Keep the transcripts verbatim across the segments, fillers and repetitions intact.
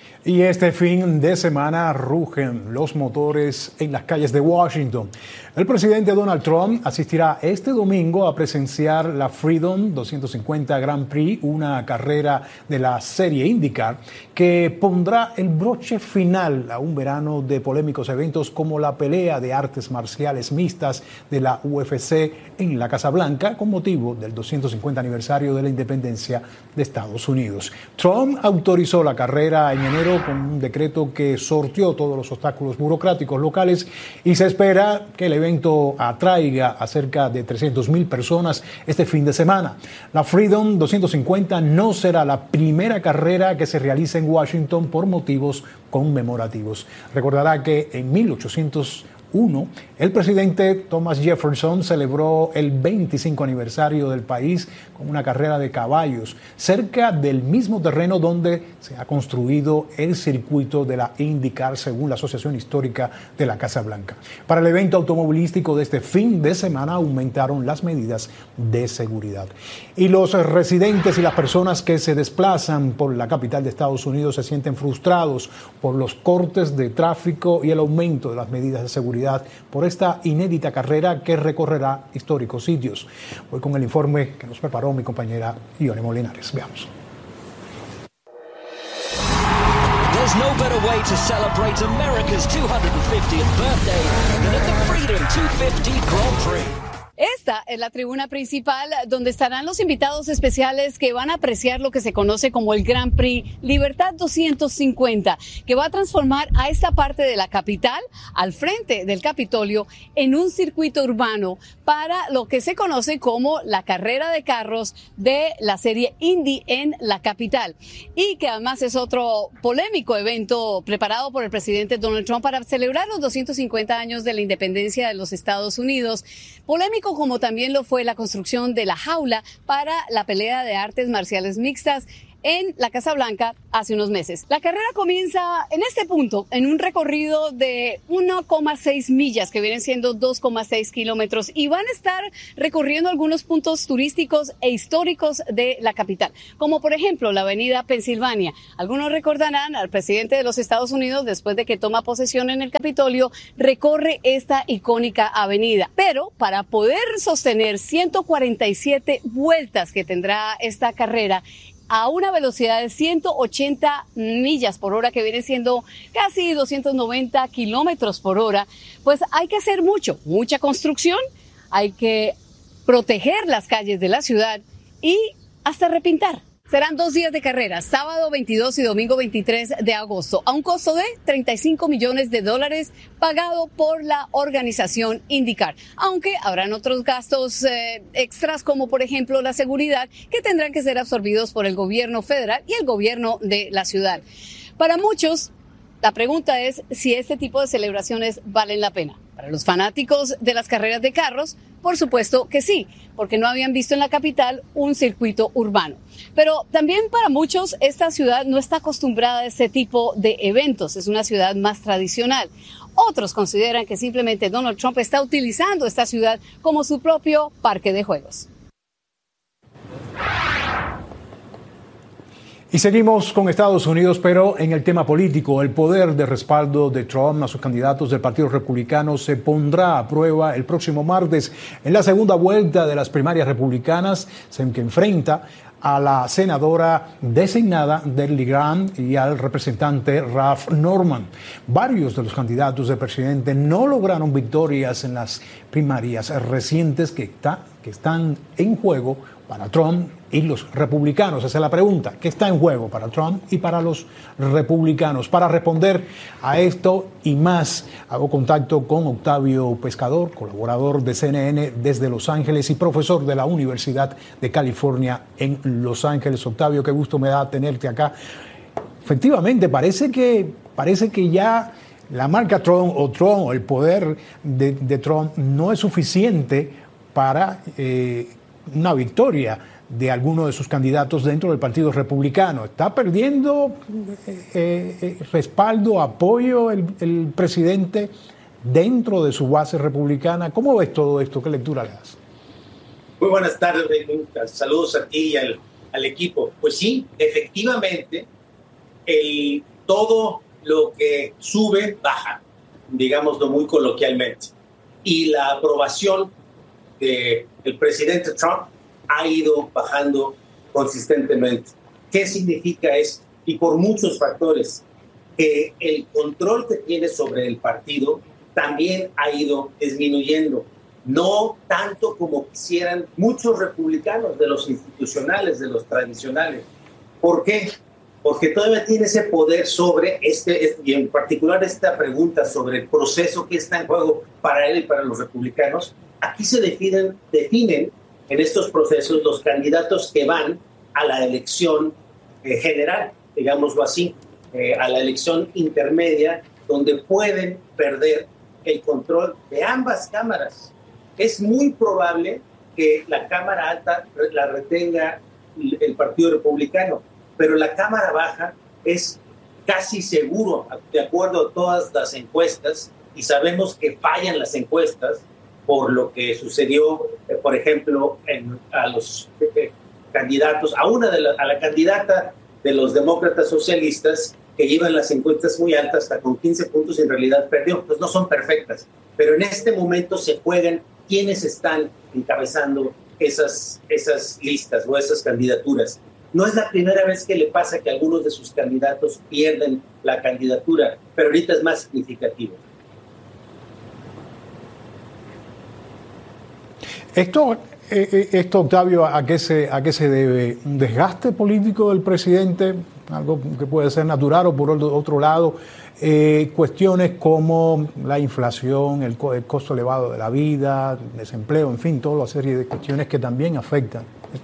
Y este fin de semana rugen los motores en las calles de Washington. El presidente Donald Trump asistirá este domingo a presenciar la Freedom doscientos cincuenta Grand Prix, una carrera de la serie IndyCar que pondrá el broche final a un verano de polémicos eventos como la pelea de artes marciales mixtas de la U F C en la Casa Blanca con motivo del doscientos cincuenta aniversario de la independencia de Estados Unidos. Trump autorizó la carrera en enero con un decreto que sorteó todos los obstáculos burocráticos locales y se espera que el evento atraiga a cerca de trescientas mil personas este fin de semana. La Freedom doscientos cincuenta no será la primera carrera que se realice en Washington por motivos conmemorativos. Recordará que en mil ochocientos uno, el presidente Thomas Jefferson celebró el veinticinco aniversario del país con una carrera de caballos cerca del mismo terreno donde se ha construido el circuito de la IndyCar, según la Asociación Histórica de la Casa Blanca. Para el evento automovilístico de este fin de semana aumentaron las medidas de seguridad. Y los residentes y las personas que se desplazan por la capital de Estados Unidos se sienten frustrados por los cortes de tráfico y el aumento de las medidas de seguridad por esta inédita carrera que recorrerá históricos sitios. Voy con el informe que nos preparó mi compañera Ione Molinares. Veamos. There's no better way to celebrate America's two hundred fiftieth birthday than at the Freedom doscientos cincuenta Grand Prix. Esta es la tribuna principal donde estarán los invitados especiales que van a apreciar lo que se conoce como el Grand Prix Libertad doscientos cincuenta, que va a transformar a esta parte de la capital, al frente del Capitolio, en un circuito urbano para lo que se conoce como la carrera de carros de la serie Indy en la capital. Y que además es otro polémico evento preparado por el presidente Donald Trump para celebrar los doscientos cincuenta años de la independencia de los Estados Unidos. Polémico como también lo fue la construcción de la jaula para la pelea de artes marciales mixtas en la Casa Blanca hace unos meses. La carrera comienza en este punto, en un recorrido de uno coma seis millas, que vienen siendo dos coma seis kilómetros, y van a estar recorriendo algunos puntos turísticos e históricos de la capital, como por ejemplo la avenida Pensilvania. Algunos recordarán al presidente de los Estados Unidos, después de que toma posesión en el Capitolio, recorre esta icónica avenida. Pero para poder sostener ciento cuarenta y siete vueltas que tendrá esta carrera, a una velocidad de ciento ochenta millas por hora, que viene siendo casi doscientos noventa kilómetros por hora, pues hay que hacer mucho, mucha construcción, hay que proteger las calles de la ciudad y hasta repintar. Serán dos días de carrera, sábado veintidós y domingo veintitrés de agosto, a un costo de treinta y cinco millones de dólares pagado por la organización IndyCar, aunque habrán otros gastos eh, extras, como por ejemplo la seguridad, que tendrán que ser absorbidos por el gobierno federal y el gobierno de la ciudad. Para muchos, la pregunta es si este tipo de celebraciones valen la pena. Para los fanáticos de las carreras de carros, por supuesto que sí, porque no habían visto en la capital un circuito urbano. Pero también para muchos esta ciudad no está acostumbrada a este tipo de eventos, es una ciudad más tradicional. Otros consideran que simplemente Donald Trump está utilizando esta ciudad como su propio parque de juegos. Y seguimos con Estados Unidos, pero en el tema político. El poder de respaldo de Trump a sus candidatos del Partido Republicano se pondrá a prueba el próximo martes en la segunda vuelta de las primarias republicanas, en que enfrenta a la senadora designada Lindsey Graham y al representante Ralph Northam. Varios de los candidatos de presidente no lograron victorias en las primarias recientes que, está, que están en juego para Trump y los republicanos. Esa es la pregunta. ¿Qué está en juego para Trump y para los republicanos? Para responder a esto y más, hago contacto con Octavio Pescador, colaborador de C N N desde Los Ángeles y profesor de la Universidad de California en Los Ángeles. Octavio, qué gusto me da tenerte acá. Efectivamente, parece que, parece que ya la marca Trump o Trump o el poder de, de Trump no es suficiente para eh, una victoria de alguno de sus candidatos dentro del Partido Republicano. ¿Está perdiendo eh, eh, respaldo, apoyo el, el presidente dentro de su base republicana? ¿Cómo ves todo esto? ¿Qué lectura le das? Muy buenas tardes, Lucas. Saludos a ti y al, al equipo. Pues sí, efectivamente, el, todo lo que sube, baja, digámoslo muy coloquialmente. Y la aprobación del presidente Trump ha ido bajando consistentemente. ¿Qué significa esto? Y por muchos factores, que el control que tiene sobre el partido también ha ido disminuyendo. No tanto como quisieran muchos republicanos, de los institucionales, de los tradicionales. ¿Por qué? Porque todavía tiene ese poder sobre este, y en particular esta pregunta sobre el proceso que está en juego para él y para los republicanos. Aquí se definen, definen en estos procesos los candidatos que van a la elección eh, general, digámoslo así, eh, a la elección intermedia, donde pueden perder el control de ambas cámaras. Es muy probable que la Cámara Alta la retenga el Partido Republicano, pero la Cámara Baja es casi seguro, de acuerdo a todas las encuestas, y sabemos que fallan las encuestas por lo que sucedió, eh, por ejemplo, en, a los eh, candidatos, a una de la, a la candidata de los demócratas socialistas, que llevan las encuestas muy altas, hasta con quince puntos, y en realidad perdió. Pues no son perfectas, pero en este momento se juegan quiénes están encabezando esas, esas listas o esas candidaturas. No es la primera vez que le pasa que algunos de sus candidatos pierden la candidatura, pero ahorita es más significativo. Esto, esto Octavio, ¿a qué se, a qué se debe? ¿Un desgaste político del presidente? Algo que puede ser natural, o por otro lado, eh, cuestiones como la inflación, el, el costo elevado de la vida, el desempleo, en fin, toda la serie de cuestiones que también afectan.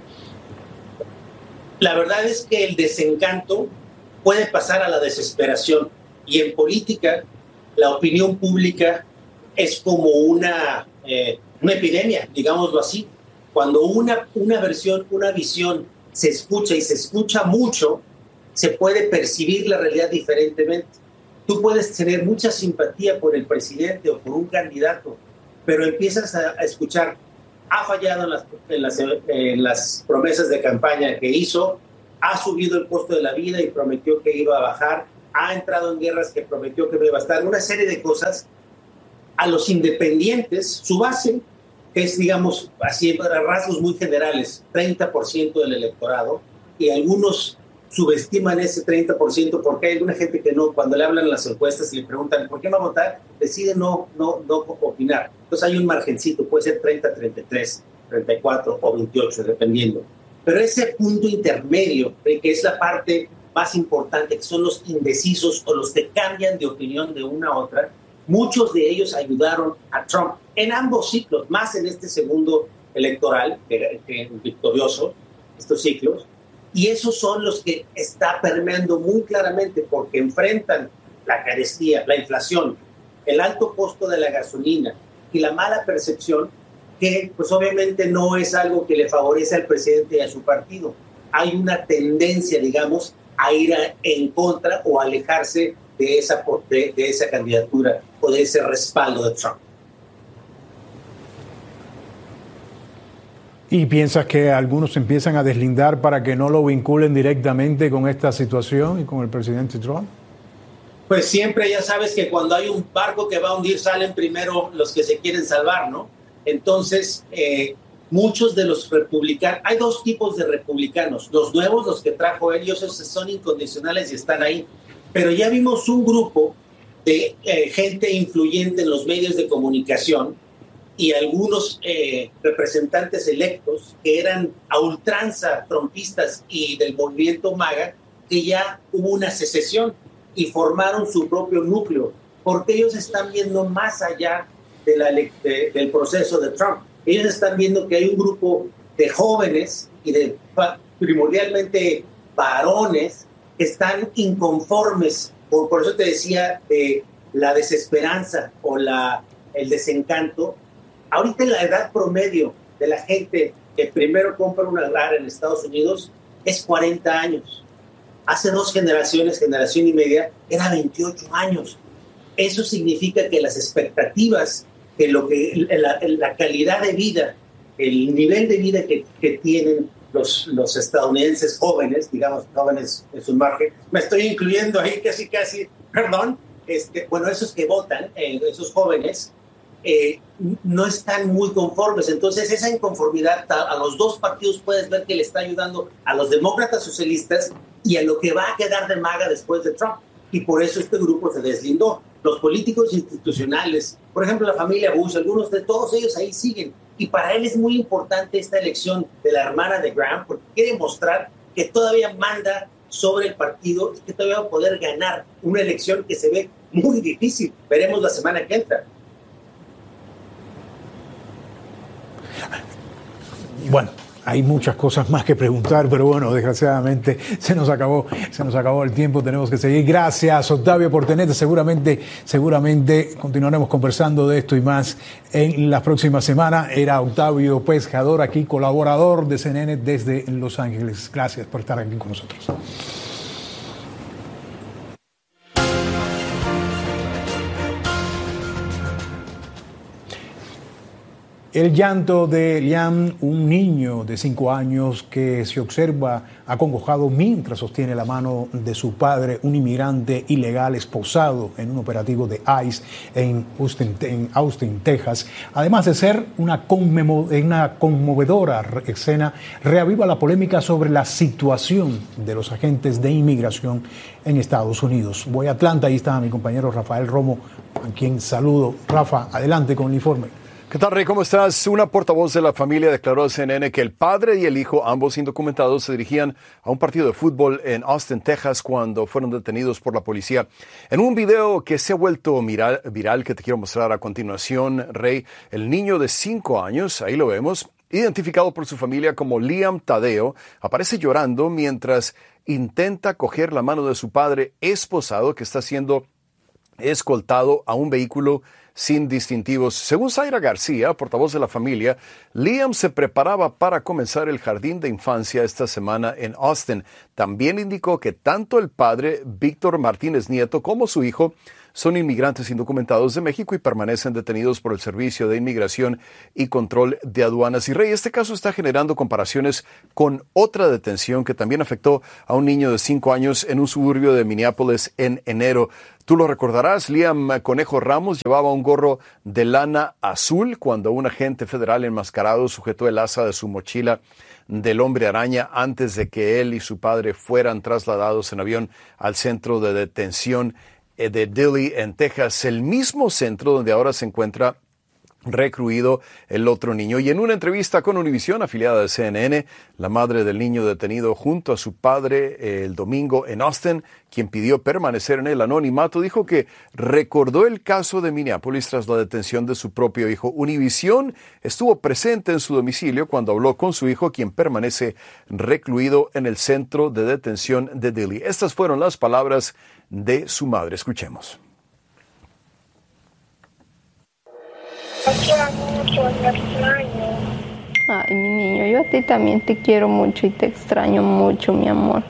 La verdad es que el desencanto puede pasar a la desesperación, y en política la opinión pública es como una, eh, una epidemia, digámoslo así. Cuando una, una versión, una visión se escucha y se escucha mucho, se puede percibir la realidad diferentemente. Tú puedes tener mucha simpatía por el presidente o por un candidato, pero empiezas a, a escuchar, ha fallado en las, en, las, en las promesas de campaña que hizo, ha subido el costo de la vida y prometió que iba a bajar, ha entrado en guerras que prometió que no iba a estar, una serie de cosas. A los independientes, su base, que es, digamos, así, para rasgos muy generales, treinta por ciento del electorado, y algunos subestiman ese treinta por ciento porque hay alguna gente que no, cuando le hablan las encuestas y le preguntan ¿por qué va a votar?, decide no, no, no opinar. Entonces hay un margencito, puede ser treinta, treinta y tres, treinta y cuatro o veintiocho, dependiendo. Pero ese punto intermedio, que es la parte más importante, que son los indecisos o los que cambian de opinión de una a otra, muchos de ellos ayudaron a Trump en ambos ciclos, más en este segundo electoral, que, que victorioso, estos ciclos. Y esos son los que está permeando muy claramente, porque enfrentan la carestía, la inflación, el alto costo de la gasolina y la mala percepción, que pues obviamente no es algo que le favorece al presidente y a su partido. Hay una tendencia, digamos, a ir a, en contra o alejarse de esa, de, de esa candidatura o de ese respaldo de Trump. ¿Y piensas que algunos se empiezan a deslindar para que no lo vinculen directamente con esta situación y con el presidente Trump? Pues siempre, ya sabes que cuando hay un barco que va a hundir, salen primero los que se quieren salvar, ¿no? Entonces, eh, muchos de los republicanos, hay dos tipos de republicanos, los nuevos, los que trajo él, y esos son incondicionales y están ahí, pero ya vimos un grupo de eh, gente influyente en los medios de comunicación y algunos eh, representantes electos que eran a ultranza trumpistas y del movimiento MAGA, que ya hubo una secesión y formaron su propio núcleo, porque ellos están viendo más allá de la, de, del proceso de Trump. Ellos están viendo que hay un grupo de jóvenes y de primordialmente varones que están inconformes, por, por eso te decía de la desesperanza o la, el desencanto. Ahorita la edad promedio de la gente que primero compra un hogar en Estados Unidos es cuarenta años. Hace dos generaciones, generación y media, era veintiocho años. Eso significa que las expectativas, que lo que la, la calidad de vida, el nivel de vida que, que tienen los, los estadounidenses jóvenes, digamos, jóvenes en su margen, me estoy incluyendo ahí casi, casi, perdón, este, bueno, esos que votan, eh, esos jóvenes, eh, no están muy conformes. Entonces, esa inconformidad a, a los dos partidos puedes ver que le está ayudando a los demócratas socialistas y a lo que va a quedar de MAGA después de Trump. Y por eso este grupo se deslindó. Los políticos institucionales, por ejemplo, la familia Bush, algunos de todos ellos ahí siguen. Y para él es muy importante esta elección de la hermana de Graham porque quiere mostrar que todavía manda sobre el partido y que todavía va a poder ganar una elección que se ve muy difícil. Veremos la semana que entra. Bueno, hay muchas cosas más que preguntar, pero bueno, desgraciadamente se nos acabó, se nos acabó el tiempo, tenemos que seguir. Gracias, Octavio, por tenerte. Seguramente, seguramente continuaremos conversando de esto y más en las próximas semanas. Era Octavio Pescador, aquí colaborador de C N N desde Los Ángeles. Gracias por estar aquí con nosotros. El llanto de Liam, un niño de cinco años que se observa acongojado mientras sostiene la mano de su padre, un inmigrante ilegal esposado en un operativo de ICE en Austin, en Austin, Texas. Además de ser una, conmemo, una conmovedora escena, reaviva la polémica sobre la situación de los agentes de inmigración en Estados Unidos. Voy a Atlanta, ahí está mi compañero Rafael Romo, a quien saludo. Rafa, adelante con el informe. ¿Qué tal, Rey? ¿Cómo estás? Una portavoz de la familia declaró a C N N que el padre y el hijo, ambos indocumentados, se dirigían a un partido de fútbol en Austin, Texas, cuando fueron detenidos por la policía. En un video que se ha vuelto viral, viral que te quiero mostrar a continuación, Rey, el niño de cinco años, ahí lo vemos, identificado por su familia como Liam Tadeo, aparece llorando mientras intenta coger la mano de su padre esposado que está siendo escoltado a un vehículo sin distintivos. Según Zaira García, portavoz de la familia, Liam se preparaba para comenzar el jardín de infancia esta semana en Austin. También indicó que tanto el padre, Víctor Martínez Nieto, como su hijo son inmigrantes indocumentados de México y permanecen detenidos por el Servicio de Inmigración y Control de Aduanas. Y Rey, este caso está generando comparaciones con otra detención que también afectó a un niño de cinco años en un suburbio de Minneapolis en enero. Tú lo recordarás, Liam Conejo Ramos llevaba un gorro de lana azul cuando un agente federal enmascarado sujetó el asa de su mochila del hombre araña antes de que él y su padre fueran trasladados en avión al centro de detención de Dilley en Texas, el mismo centro donde ahora se encuentra recluido el otro niño. Y en una entrevista con Univisión, afiliada de C N N, la madre del niño detenido junto a su padre eh, el domingo en Austin, quien pidió permanecer en el anonimato, dijo que recordó el caso de Minneapolis tras la detención de su propio hijo. Univisión estuvo presente en su domicilio cuando habló con su hijo, quien permanece recluido en el centro de detención de Dilley. Estas fueron las palabras de su madre. Escuchemos. Te quiero mucho, te extraño. Ay, mi niño, yo a ti también te quiero mucho y te extraño mucho, mi amor.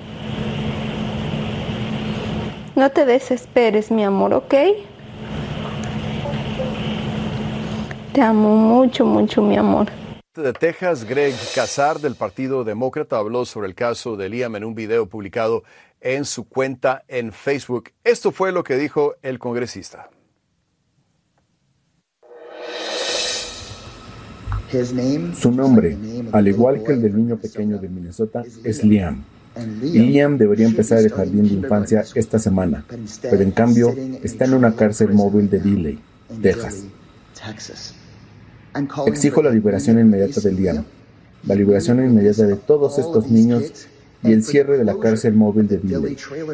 No te desesperes, mi amor, ¿ok? Te amo mucho, mucho, mi amor. De Texas, Greg Casar, del Partido Demócrata, habló sobre el caso de Liam en un video publicado en su cuenta en Facebook. Esto fue lo que dijo el congresista. Su nombre, al igual que el del niño pequeño de Minnesota, es Liam. Y Liam debería empezar el jardín de infancia esta semana, pero en cambio está en una cárcel móvil de Dilley, Texas. Exijo la liberación inmediata de Liam, la liberación inmediata de todos estos niños y el cierre de la cárcel móvil de Dilley.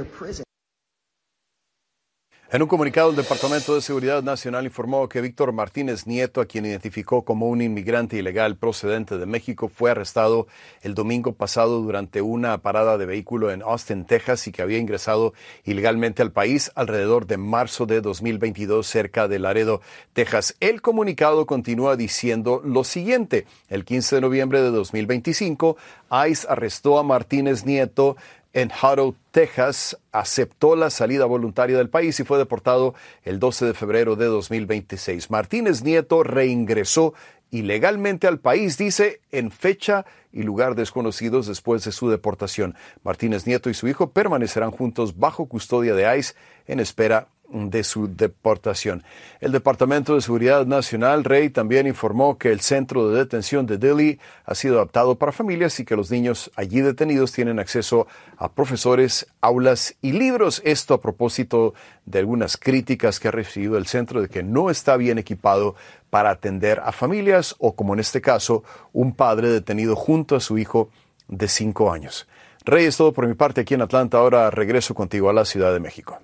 En un comunicado, el Departamento de Seguridad Nacional informó que Víctor Martínez Nieto, a quien identificó como un inmigrante ilegal procedente de México, fue arrestado el domingo pasado durante una parada de vehículo en Austin, Texas, y que había ingresado ilegalmente al país alrededor de marzo de dos mil veintidós cerca de Laredo, Texas. El comunicado continúa diciendo lo siguiente. El quince de noviembre de dos mil veinticinco, ICE arrestó a Martínez Nieto en Hutto, Texas, aceptó la salida voluntaria del país y fue deportado el doce de febrero de dos mil veintiséis. Martínez Nieto reingresó ilegalmente al país, dice, en fecha y lugar desconocidos después de su deportación. Martínez Nieto y su hijo permanecerán juntos bajo custodia de ICE en espera de su deportación. El Departamento de Seguridad Nacional, Rey, también informó que el centro de detención de Dili ha sido adaptado para familias y que los niños allí detenidos tienen acceso a profesores, aulas y libros. Esto a propósito de algunas críticas que ha recibido el centro de que no está bien equipado para atender a familias o, como en este caso, un padre detenido junto a su hijo de cinco años. Rey, es todo por mi parte aquí en Atlanta. Ahora regreso contigo a la Ciudad de México.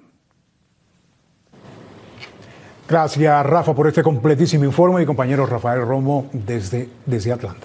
Gracias, Rafa, por este completísimo informe. Mi compañero Rafael Romo desde, desde Atlanta.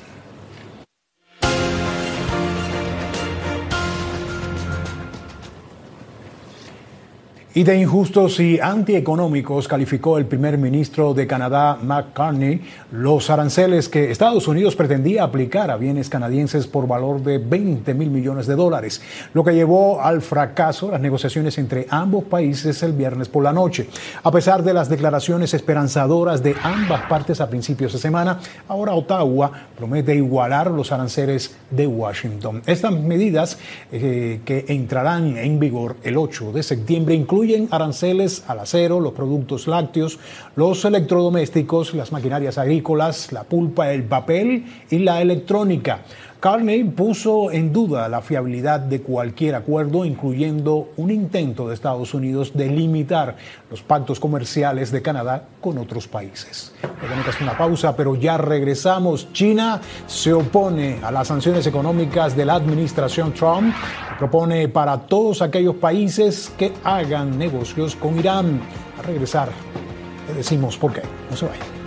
Y de injustos y antieconómicos calificó el primer ministro de Canadá, Mark Carney, los aranceles que Estados Unidos pretendía aplicar a bienes canadienses por valor de veinte mil millones de dólares, lo que llevó al fracaso las negociaciones entre ambos países el viernes por la noche. A pesar de las declaraciones esperanzadoras de ambas partes a principios de semana, ahora Ottawa promete igualar los aranceles de Washington. Estas medidas eh, que entrarán en vigor el ocho de septiembre incluyen Incluyen aranceles al acero, los productos lácteos, los electrodomésticos, las maquinarias agrícolas, la pulpa, el papel y la electrónica. Carney puso en duda la fiabilidad de cualquier acuerdo, incluyendo un intento de Estados Unidos de limitar los pactos comerciales de Canadá con otros países. Tenemos que hacer una pausa, pero ya regresamos. China se opone a las sanciones económicas de la administración Trump, que propone para todos aquellos países que hagan negocios con Irán. A regresar, le decimos por qué. No se vayan.